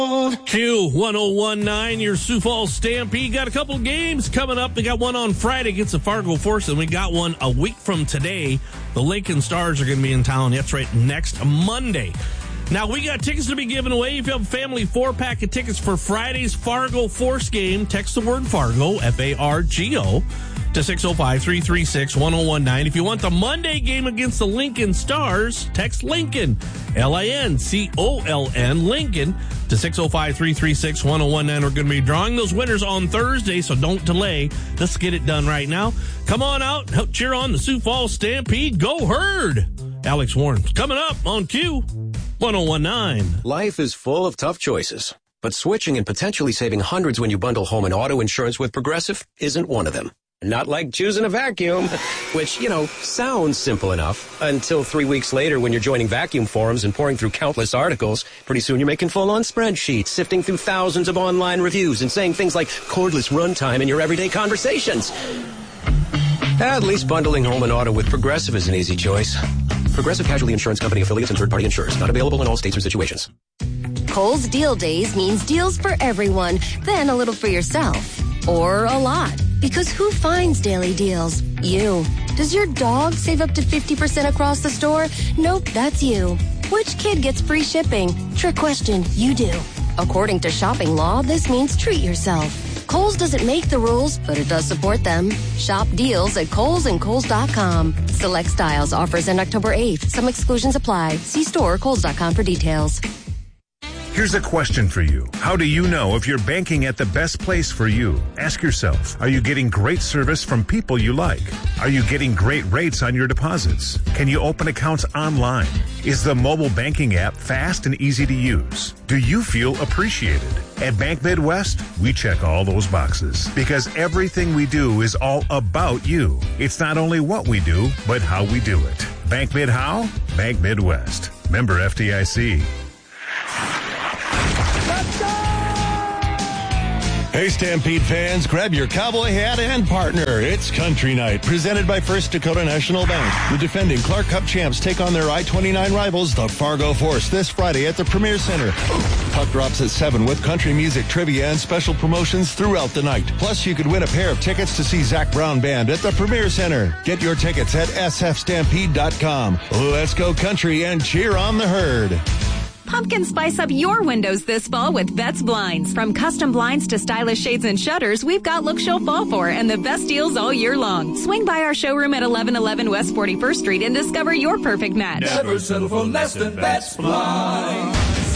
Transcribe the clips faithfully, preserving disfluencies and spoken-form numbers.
Q one oh one point nine, your Sioux Falls Stampede. Got a couple games coming up. They got one on Friday against the Fargo Force, and we got one a week from today. The Lincoln Stars are going to be in town. That's right, next Monday. Now, we got tickets to be given away. If you have a family four-pack of tickets for Friday's Fargo Force game, text the word Fargo, F A R G O, to six oh five, three three six, one oh one nine. If you want the Monday game against the Lincoln Stars, text Lincoln, L I N C O L N, Lincoln, to six oh five, three three six, one oh one nine. We're going to be drawing those winners on Thursday, so don't delay. Let's get it done right now. Come on out, help cheer on the Sioux Falls Stampede. Go Herd! Alex Warren coming up on Q one oh one point nine. Life is full of tough choices, but switching and potentially saving hundreds when you bundle home and auto insurance with Progressive isn't one of them. Not like choosing a vacuum, which, you know, sounds simple enough until three weeks later when you're joining vacuum forums and pouring through countless articles. Pretty soon you're making full-on spreadsheets, sifting through thousands of online reviews and saying things like cordless runtime in your everyday conversations. At least bundling home and auto with Progressive is an easy choice. Progressive Casualty Insurance Company affiliates and third-party insurers. Not available in all states or situations. Kohl's Deal Days means deals for everyone, then a little for yourself. Or a lot. Because who finds daily deals? You. Does your dog save up to fifty percent across the store? Nope, that's you. Which kid gets free shipping? Trick question, you do. According to shopping law, this means treat yourself. Kohl's doesn't make the rules, but it does support them. Shop deals at Kohl's and Kohl's dot com. Select styles offers end October eighth. Some exclusions apply. See store or Kohl's dot com for details. Here's a question for you. How do you know if you're banking at the best place for you? Ask yourself, are you getting great service from people you like? Are you getting great rates on your deposits? Can you open accounts online? Is the mobile banking app fast and easy to use? Do you feel appreciated? At Bank Midwest, we check all those boxes because everything we do is all about you. It's not only what we do, but how we do it. Bank Mid how? Bank Midwest. Member F D I C. Hey, Stampede fans, grab your cowboy hat and partner. It's Country Night, presented by First Dakota National Bank. The defending Clark Cup champs take on their I twenty-nine rivals, the Fargo Force, this Friday at the Premier Center. Puck drops at seven with country music, trivia, and special promotions throughout the night. Plus, you could win a pair of tickets to see Zach Brown Band at the Premier Center. Get your tickets at s f stampede dot com. Let's go country and cheer on the herd. Pumpkin spice up your windows this fall with Betts Blinds. From custom blinds to stylish shades and shutters, we've got looks you'll fall for and the best deals all year long. Swing by our showroom at eleven eleven West forty-first Street and discover your perfect match. Never settle for less than Betts Blinds.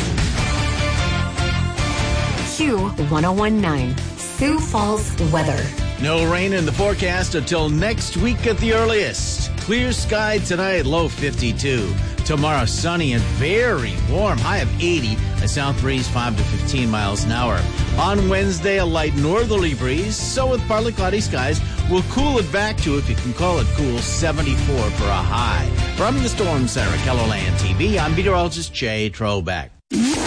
Q one oh one point nine, Sioux Falls weather. No rain in the forecast until next week at the earliest. Clear sky tonight, low fifty-two. Tomorrow, sunny and very warm, high of eighty. A south breeze five to fifteen miles an hour. On Wednesday, a light northerly breeze. So with partly cloudy skies, we'll cool it back to, if you can call it cool, seventy-four for a high. From the Storm Center, Kelloland T V, I'm meteorologist Jay Trobeck.